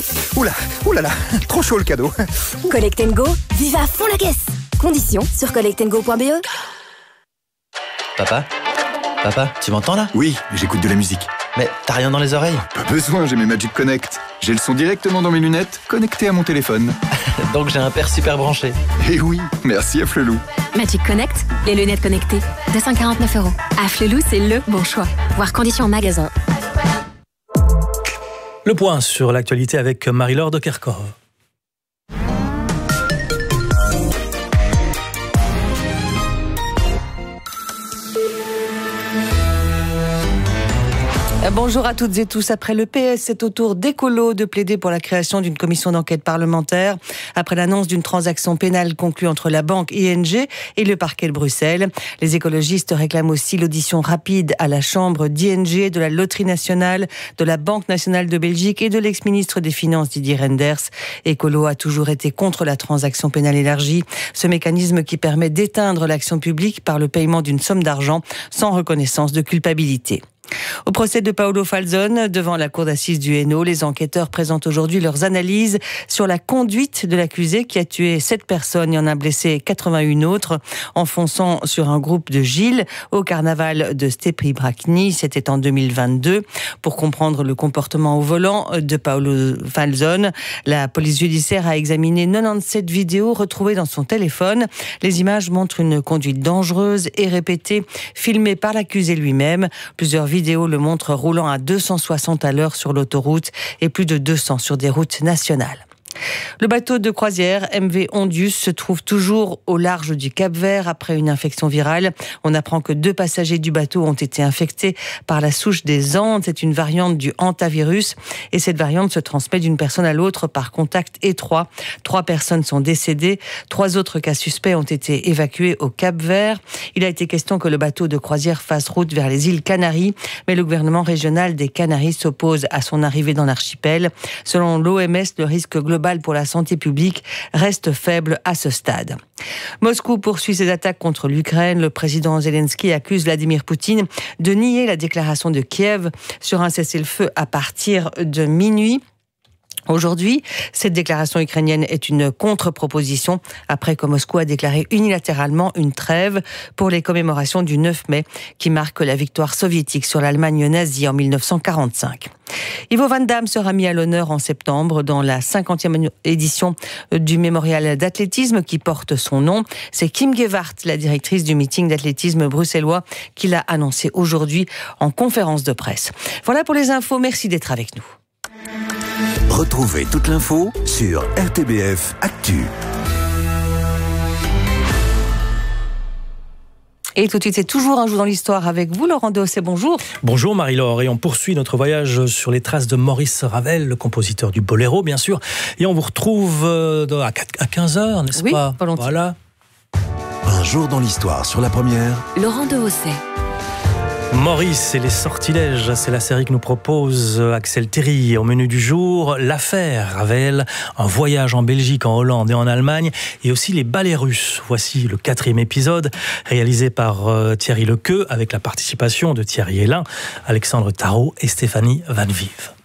Oula, oulala, trop chaud le cadeau. Collect & Go, vive à fond la caisse. Conditions sur collectandgo.be. Papa, tu m'entends là? Oui, j'écoute de la musique. Mais t'as rien dans les oreilles? Pas besoin, j'ai mes Magic Connect. J'ai le son directement dans mes lunettes, connecté à mon téléphone. Donc j'ai un père super branché. Et oui, merci à Flelou. Magic Connect, les lunettes connectées, 249 €. À Flelou, c'est le bon choix. Voir conditions en magasin. Le point sur l'actualité avec Marie-Laure de Kerkhove. Bonjour à toutes et tous. Après le PS, c'est au tour d'Ecolo de plaider pour la création d'une commission d'enquête parlementaire. Après l'annonce d'une transaction pénale conclue entre la banque ING et le parquet de Bruxelles, les écologistes réclament aussi l'audition rapide à la chambre d'ING, de la Loterie nationale, de la Banque nationale de Belgique et de l'ex-ministre des Finances Didier Reynders. Ecolo a toujours été contre la transaction pénale élargie, ce mécanisme qui permet d'éteindre l'action publique par le paiement d'une somme d'argent sans reconnaissance de culpabilité. Au procès de Paolo Falzone, devant la cour d'assises du Hainaut, les enquêteurs présentent aujourd'hui leurs analyses sur la conduite de l'accusé qui a tué 7 personnes et en a blessé 81 autres en fonçant sur un groupe de Gilles au carnaval de Stepri-Bracni. C'était en 2022. Pour comprendre le comportement au volant de Paolo Falzone, la police judiciaire a examiné 97 vidéos retrouvées dans son téléphone. Les images montrent une conduite dangereuse et répétée, filmée par l'accusé lui-même. Plusieurs vidéos le montrent roulant à 260 à l'heure sur l'autoroute et plus de 200 sur des routes nationales. Le bateau de croisière MV Ondius se trouve toujours au large du Cap-Vert après une infection virale. On apprend que 2 passagers du bateau ont été infectés par la souche des Andes. C'est une variante du hantavirus et cette variante se transmet d'une personne à l'autre par contact étroit. 3 personnes sont décédées. 3 autres cas suspects ont été évacués au Cap-Vert. Il a été question que le bateau de croisière fasse route vers les îles Canaries, mais le gouvernement régional des Canaries s'oppose à son arrivée dans l'archipel. Selon l'OMS, le risque global pour la santé publique reste faible à ce stade. Moscou poursuit ses attaques contre l'Ukraine. Le président Zelensky accuse Vladimir Poutine de nier la déclaration de Kiev sur un cessez-le-feu à partir de minuit. Aujourd'hui, cette déclaration ukrainienne est une contre-proposition après que Moscou a déclaré unilatéralement une trêve pour les commémorations du 9 mai qui marque la victoire soviétique sur l'Allemagne nazie en 1945. Ivo Van Damme sera mis à l'honneur en septembre dans la 50e édition du mémorial d'athlétisme qui porte son nom. C'est Kim Gewart, la directrice du meeting d'athlétisme bruxellois, qui l'a annoncé aujourd'hui en conférence de presse. Voilà pour les infos, merci d'être avec nous. Retrouvez toute l'info sur RTBF Actu. Et tout de suite, c'est toujours un jour dans l'histoire avec vous, Laurent Dosset, bonjour. Bonjour Marie-Laure, et on poursuit notre voyage sur les traces de Maurice Ravel, le compositeur du Boléro, bien sûr. Et on vous retrouve à 15h, n'est-ce pas? Oui, volontiers. Voilà. Un jour dans l'histoire sur la première. Laurent Dosset. Maurice et les sortilèges, c'est la série que nous propose Axel Thierry. Au menu du jour, l'affaire Ravel, un voyage en Belgique, en Hollande et en Allemagne, et aussi les ballets russes. Voici le 4e épisode, réalisé par Thierry Lequeux, avec la participation de Thierry Hélin, Alexandre Tarot et Stéphanie Van Vive.